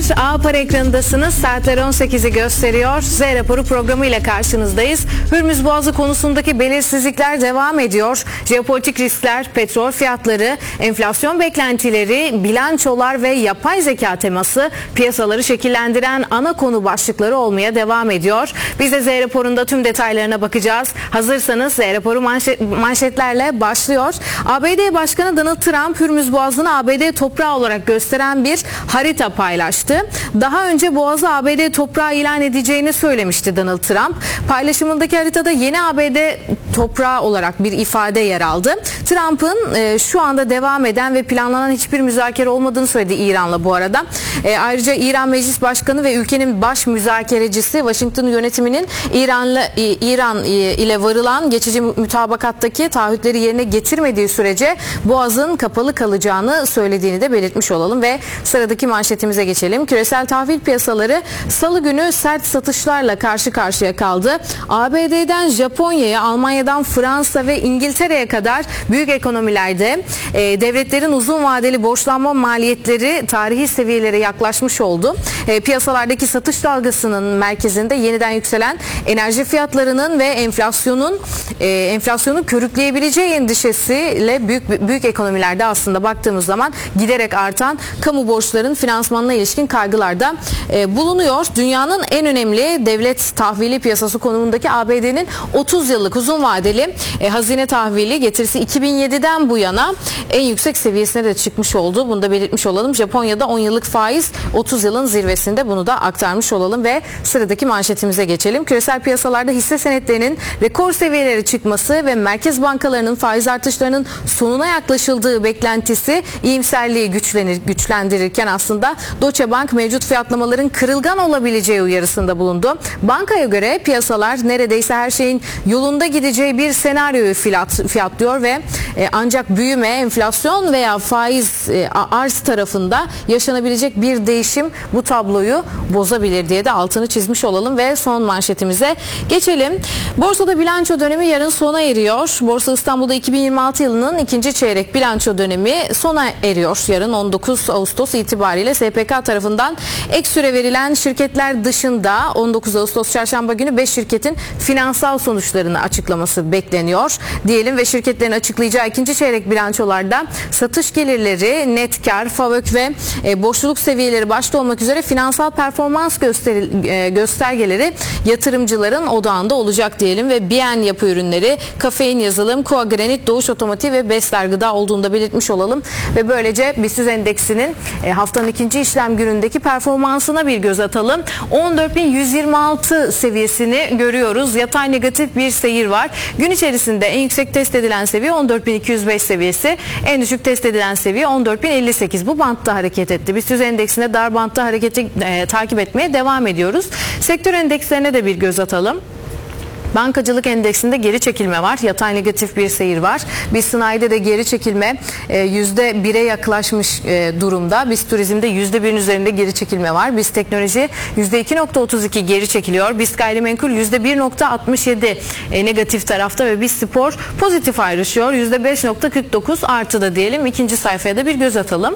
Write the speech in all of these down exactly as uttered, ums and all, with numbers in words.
A Para ekranındasınız. Saatler on sekizi gösteriyor. Z raporu programıyla karşınızdayız. Hürmüz Boğazı konusundaki belirsizlikler devam ediyor. Jeopolitik riskler, petrol fiyatları, enflasyon beklentileri, bilançolar ve yapay zeka teması piyasaları şekillendiren ana konu başlıkları olmaya devam ediyor. Biz de Z raporunda tüm detaylarına bakacağız. Hazırsanız Z raporu manşet, manşetlerle başlıyor. A B D Başkanı Donald Trump, Hürmüz Boğazı'nı A B D toprağı olarak gösteren bir harita paylaştı. Daha önce Boğaz'ı A B D toprağı ilan edeceğini söylemişti Donald Trump. Paylaşımındaki haritada yeni A B D toprağı olarak bir ifade yer aldı. Trump'ın e, şu anda devam eden ve planlanan hiçbir müzakere olmadığını söyledi İran'la bu arada. E, ayrıca İran Meclis Başkanı ve ülkenin baş müzakerecisi Washington yönetiminin İran'la e, İran e, ile varılan geçici mütabakattaki taahhütleri yerine getirmediği sürece Boğaz'ın kapalı kalacağını söylediğini de belirtmiş olalım ve sıradaki manşetimize geçelim. Küresel tahvil piyasaları Salı günü sert satışlarla karşı karşıya kaldı. A B D'den Japonya'ya, Almanya'dan Fransa ve İngiltere'ye kadar büyük ekonomilerde e, devletlerin uzun vadeli borçlanma maliyetleri tarihi seviyelere yaklaşmış oldu. E, piyasalardaki satış dalgasının merkezinde yeniden yükselen enerji fiyatlarının ve enflasyonun e, enflasyonun körükleyebileceği endişesiyle büyük büyük ekonomilerde aslında baktığımız zaman giderek artan kamu borçların finansmanına ilişkin kaygılarda e, bulunuyor. Dünyanın en önemli devlet tahvili piyasası konumundaki A B D'nin otuz yıllık uzun vadeli e, hazine tahvili getirisi iki bin yediden bu yana en yüksek seviyesine de çıkmış oldu. Bunu da belirtmiş olalım. Japonya'da on yıllık faiz otuz yılın zirvesinde, bunu da aktarmış olalım ve sıradaki manşetimize geçelim. Küresel piyasalarda hisse senetlerinin rekor seviyelere çıkması ve merkez bankalarının faiz artışlarının sonuna yaklaşıldığı beklentisi iyimserliği güçlenir, güçlendirirken aslında Deutsche Bank mevcut fiyatlamaların kırılgan olabileceği uyarısında bulundu. Bankaya göre piyasalar neredeyse her şeyin yolunda gideceği bir senaryoyu fiyat, fiyatlıyor ve e, ancak büyüme, enflasyon veya faiz e, arz tarafında yaşanabilecek bir değişim bu tabloyu bozabilir diye de altını çizmiş olalım ve son manşetimize geçelim. Borsada bilanço dönemi yarın sona eriyor. Borsa İstanbul'da iki bin yirmi altı yılının ikinci çeyrek bilanço dönemi sona eriyor. Yarın on dokuz Ağustos itibariyle S P K tarafından ek süre verilen şirketler dışında on dokuz Ağustos Çarşamba günü beş şirketin finansal sonuçlarını açıklaması bekleniyor diyelim ve şirketlerin açıklayacağı ikinci çeyrek bilançolarda satış gelirleri, net kar, FAVÖK ve e, borçluluk seviyeleri başta olmak üzere finansal performans gösteri, e, göstergeleri yatırımcıların odağında olacak diyelim ve Biyen Yapı Ürünleri, Kafein Yazılım, Koa Granit, Doğuş Otomotiv ve Besler Gıda olduğunu da belirtmiş olalım ve böylece BIST endeksinin e, haftanın ikinci işlem günündeki performansına bir göz atalım. on dört bin yüz yirmi altı seviyesini görüyoruz. Yatay negatif bir seyir var. Gün içerisinde en yüksek test edilen seviye on dört bin iki yüz beş seviyesi, en düşük test edilen seviye on dört bin elli sekiz. Bu bantta hareket etti. BIST endeksinde dar bantta hareketi e, takip etmeye devam ediyoruz. Sektör endekslerine de bir göz atalım. Bankacılık endeksinde geri çekilme var. Yatay negatif bir seyir var. BIST sanayide de geri çekilme yüzde bire yaklaşmış durumda. BIST turizmde yüzde birin üzerinde geri çekilme var. BIST teknoloji yüzde iki nokta otuz iki geri çekiliyor. BIST gayrimenkul yüzde bir nokta altmış yedi negatif tarafta ve BIST spor pozitif ayrışıyor. yüzde beş nokta kırk dokuz artıda diyelim. İkinci sayfaya da bir göz atalım.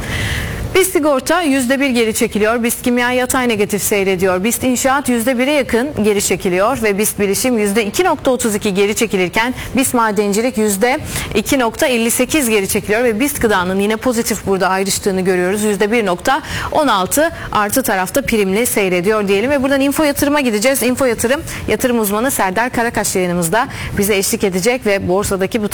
BIST sigorta yüzde bir geri çekiliyor. BIST kimya yatay negatif seyrediyor. BIST inşaat yüzde bire yakın geri çekiliyor ve BIST bilişim yüzde iki nokta otuz iki geri çekilirken BIST madencilik yüzde iki nokta elli sekiz geri çekiliyor ve BIST gıdanın yine pozitif burada ayrıştığını görüyoruz. yüzde bir nokta on altı artı tarafta primli seyrediyor diyelim ve buradan Info Yatırım'a gideceğiz. Info Yatırım, yatırım uzmanı Serdar Karakaş yayınımızda bize eşlik edecek ve borsadaki bu